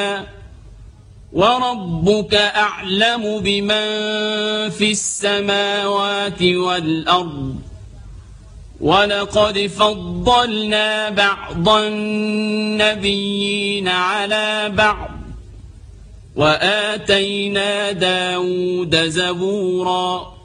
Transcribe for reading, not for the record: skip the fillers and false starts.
وربك أعلم بمن في السماوات والأرض ولقد فضلنا بعض النبيين على بعض وآتينا داود زبورا